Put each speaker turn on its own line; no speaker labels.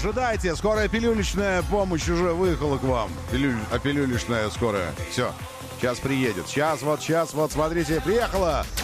ожидайте, скорая пилюлечная помощь уже выехала к вам. Пилюлечная скорая. Все, сейчас приедет. Сейчас вот, смотрите, приехала.